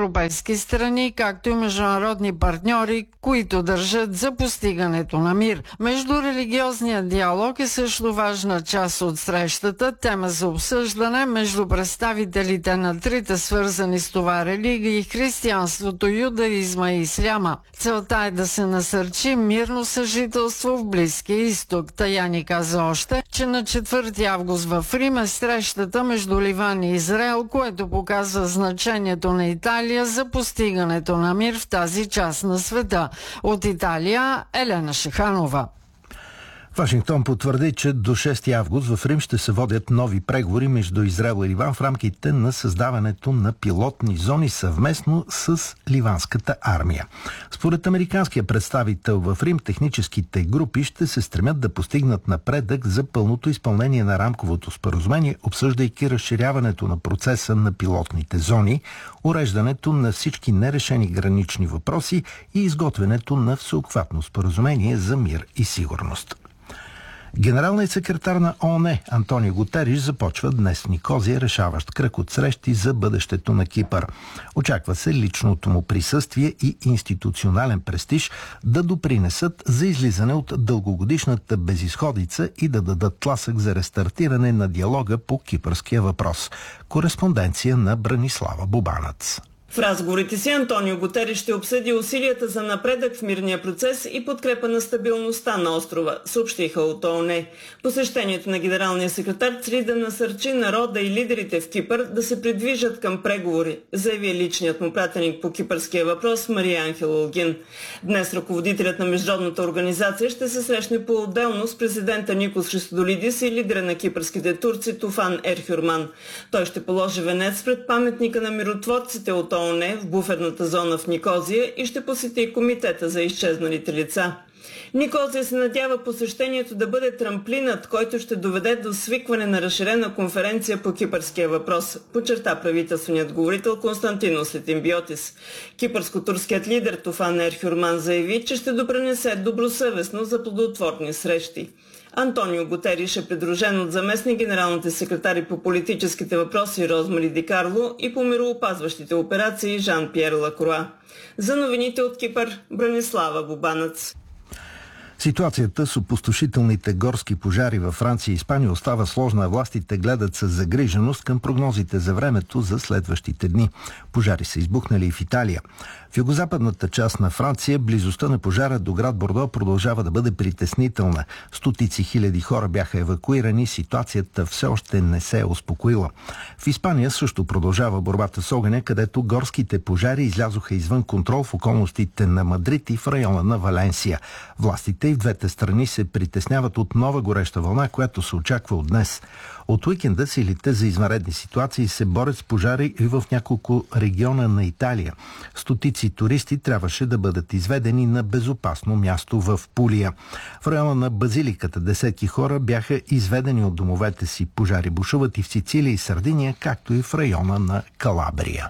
европейски страни, както и международни партньори, които държат за постигането на мир. Междурелигиозният диалог е също важна част от срещата, тема за обсъждане между представителите на трите свързани с това религии – християнството, юдаизма и исляма. Целта е да се насърчи мирно съжителство в Близкия изток. Таяни каза още, че на 4 август в Рим е срещата между Ливан и Израел, което показва значението на Италия за постигането на мир в тази част на света. От Италия Елена Шиханова. Вашингтон потвърди, че до 6 август в Рим ще се водят нови преговори между Израел и Ливан в рамките на създаването на пилотни зони съвместно с ливанската армия. Според американския представител в Рим, техническите групи ще се стремят да постигнат напредък за пълното изпълнение на рамковото споразумение, обсъждайки разширяването на процеса на пилотните зони, уреждането на всички нерешени гранични въпроси и изготвянето на всеобхватно споразумение за мир и сигурност. Генералният секретар на ООН Антонио Гутериш започва днес в Никозия решаващ кръг от срещи за бъдещето на Кипър. Очаква се личното му присъствие и институционален престиж да допринесат за излизане от дългогодишната безизходица и да дадат тласък за рестартиране на диалога по кипърския въпрос. Кореспонденция на Бранислава Бубанец. В разговорите си Антонио Гутериш ще обсъди усилията за напредък в мирния процес и подкрепа на стабилността на острова, съобщиха от ООН. Посещението на генералния секретар цели да насърчи народа и лидерите в Кипър да се придвижат към преговори, заяви личният му пратеник по кипърския въпрос Мария Анхел Олгин. Днес ръководителят на международната организация ще се срещне по-отделно с президента Никос Христодолидис и лидера на кипърските турци Туфан Ерхюрман. Той ще положи венец пред паметника на миротворците от ООН в буферната зона в Никозия и ще посети комитета за изчезналите лица. Никозия се надява посещението да бъде трамплинът, който ще доведе до свикване на разширена конференция по кипърския въпрос, подчерта правителственият говорител Константинос Летимбиотис. Кипърско-турският лидер Туфан Ерхюрман заяви, че ще допринесе добросъвестно за плодотворни срещи. Антонио Гутериш е придружен от заместник генералните секретари по политическите въпроси Розмари Ди Карло и по мироопазващите операции Жан-Пьер Лакруа. За новините от Кипър, Бранислава Бубанец. Ситуацията с опустошителните горски пожари във Франция и Испания остава сложна, а властите гледат с загриженост към прогнозите за времето за следващите дни. Пожари са избухнали и в Италия. В югозападната част на Франция близостта на пожара до град Бордо продължава да бъде притеснителна. Стотици хиляди хора бяха евакуирани, ситуацията все още не се е успокоила. В Испания също продължава борбата с огъня, където горските пожари излязоха извън контрол в околностите на Мадрид и в района на Валенсия. Властите и в двете страни се притесняват от нова гореща вълна, която се очаква от днес. От уикенда силите за извънредни ситуации се борят с пожари и в няколко региона на Италия. Стотици туристи трябваше да бъдат изведени на безопасно място в Пулия. В района на Базиликата десетки хора бяха изведени от домовете си. Пожари бушуват и в Сицилия и Сардиния, както и в района на Калабрия.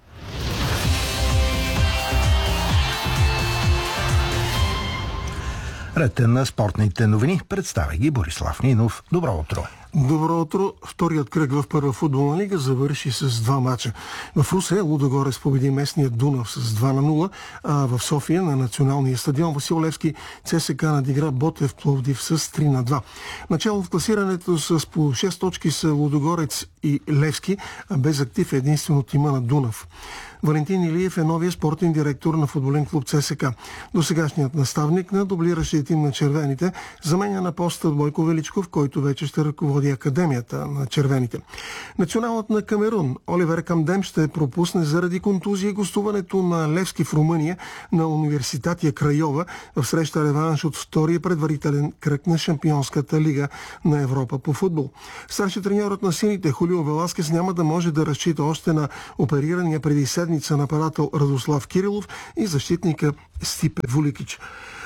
Ред на спортните новини. Представя ги Борислав Нинов. Добро утро! Добро утро! Вторият кръг в първа футболна лига завърши с 2 мача. В Русе Лудогорец победи местният Дунав с 2-0, а в София на националния стадион Васил Левски ЦСКА надигра Ботев Пловдив с 3-2. Начало в класирането с по 6 точки са Лудогорец и Левски, а без актив единствено тима на Дунав. Валентин Илиев е новия спортен директор на футболен клуб ЦСКА. Досегашният наставник на дублиращия тим на червените заменя на поста Бойко Величков, който вече ще ръководи академията на червените. Националът на Камерун Оливер Камдем ще пропусне заради контузия гостуването на Левски в Румъния на Университатия Крайова в среща реванш от втория предварителен кръг на Шампионската лига на Европа по футбол. Старши треньорът на сините Хулио Веласкес няма да може да разчита още на оперирания преди седмица нападател Радослав Кирилов и защитника Стипе Вуликич.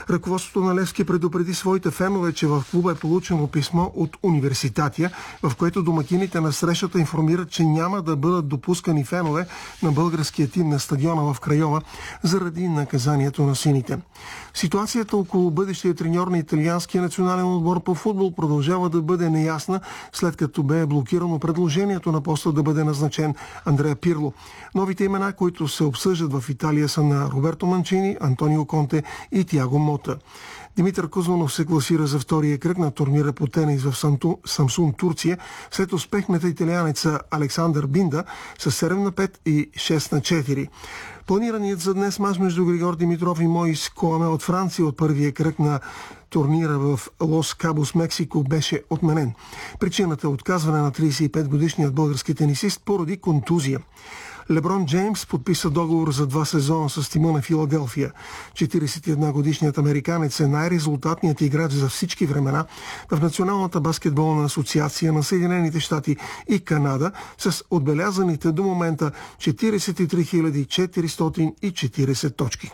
Ръководството на Левски предупреди своите фенове, че в клуба е получено писмо от Университатия, в което домакините на срещата информират, че няма да бъдат допускани фенове на българския тим на стадиона в Крайова заради наказанието на сините. Ситуацията около бъдещия треньор на италианския национален отбор по футбол продължава да бъде неясна, след като бе блокирано предложението на поста да бъде назначен Андреа Пирло. Новите имена, които се обсъждат в Италия, са на Роберто Манчини, Антонио Конте и Тиаго Мота. Димитър Кузманов се класира за втория кръг на турнира по тенис в Самсун, Турция, след успех на италианеца Александър Бинда с 7-5 и 6-4. Планираният за днес мач между Григор Димитров и Моис Коаме от Франция от първия кръг на турнира в Лос Кабос, Мексико, беше отменен. Причината е отказване на 35-годишният български тенисист поради контузия. Леброн Джеймс подписа договор за 2 сезона с тима на Филаделфия. 41-годишният американец е най-резултатният играч за всички времена в Националната баскетболна асоциация на Съединените щати и Канада с отбелязаните до момента 43 440 точки.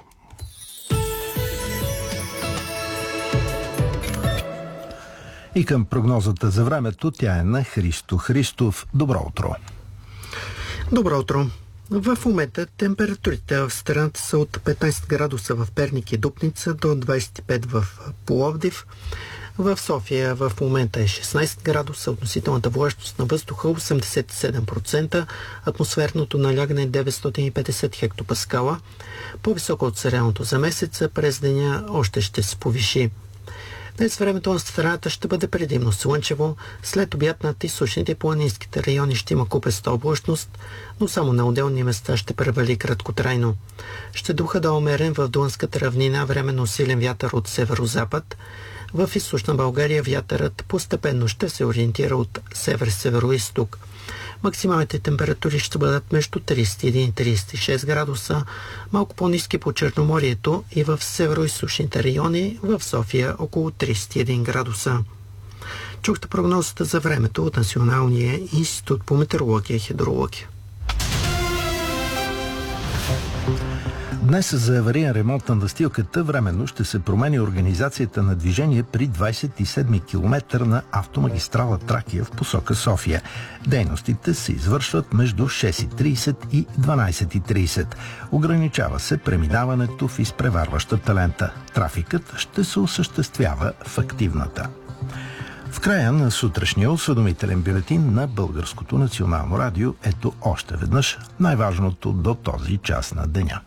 И към прогнозата за времето, тя е на Христо Христов. Добро утро! Добро утро! В момента температурите в страната са от 15 градуса в Перник и Дупница до 25 в Пловдив. В София в момента е 16 градуса, относителната влажност на въздуха 87%, атмосферното налягане е 950 хектопаскала. По-високо от средното за месеца, през деня още ще се повиши. Днес времето на страната ще бъде предимно слънчево, след обяд над източните планинските райони ще има купеста облачност, но само на отделни места ще превали краткотрайно. Ще духа да умерен в Дунската равнина временно силен вятър от северо-запад. В източна България вятърът постепенно ще се ориентира от север-северо-исток. Максималните температури ще бъдат между 31 и 36 градуса, малко по-ниски по Черноморието и в северо-източните райони, в София около 31 градуса. Чухте прогнозата за времето от Националния институт по метеорология и хидрология. Днес за авариен ремонт на настилката временно ще се промени организацията на движение при 27-ми километър на автомагистрала Тракия в посока София. Дейностите се извършват между 6:30 и 12:30. Ограничава се преминаването в изпреварващата лента. Трафикът ще се осъществява в активната. В края на сутрешния осведомителен бюлетин на Българското национално радио ето още веднъж най-важното до този час на деня.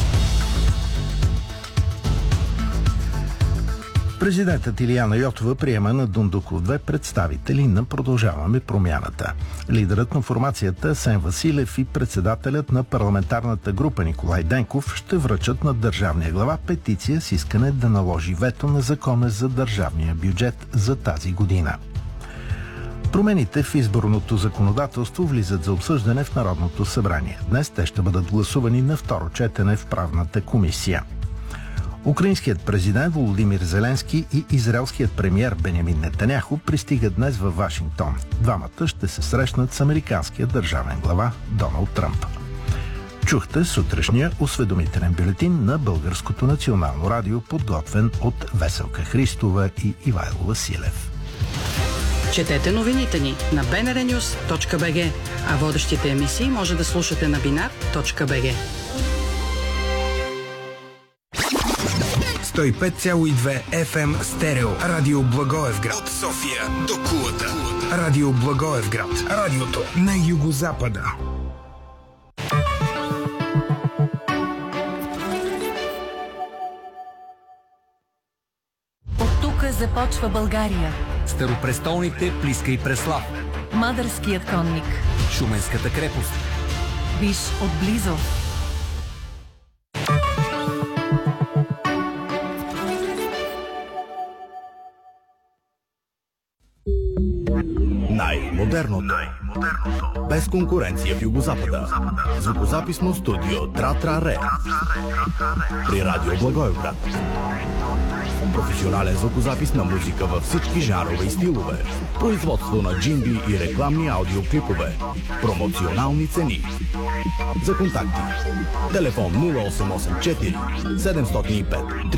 Президентът Илияна Йотова приема на Дундуков 2 представители на Продължаваме промяната. Лидерът на формацията Асен Василев и председателят на парламентарната група Николай Денков ще връчат на държавния глава петиция с искане да наложи вето на закона за държавния бюджет за тази година. Промените в изборното законодателство влизат за обсъждане в Народното събрание. Днес те ще бъдат гласувани на второ четене в правната комисия. Украинският президент Володимир Зеленски и израелският премиер Бенямин Нетаняху пристигат днес във Вашингтон. Двамата ще се срещнат с американския държавен глава Доналд Тръмп. Чухте сутрешния осведомителен бюлетин на Българското национално радио, подготвен от Веселка Христова и Ивайло Василев. Четете новините ни на bnrnews.bg, а водещите емисии може да слушате на binar.bg. 105,2 FM стерео. Радио Благоевград. От София до Кулата. Радио Благоевград. Радиото на югозапада. От тук започва България. Старопрестолните Плиска и Преслав. Мадърският конник. Шуменската крепост. Виж отблизо. Най-модерното. Без конкуренция в Югозапада. Звукозаписно студио Тра-Тра-Ре. При Радио Благоевград. Професионален звукозапис на музика във всички жанрове и стилове. Производство на джингли и рекламни аудиоклипове. Промоционални цени. За контакти. Телефон 0884 705